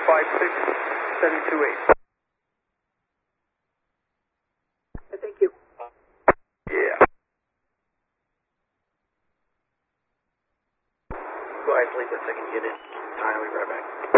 56728. Thank you. Yeah. Go ahead, please. Let's take a unit. I'll be right back.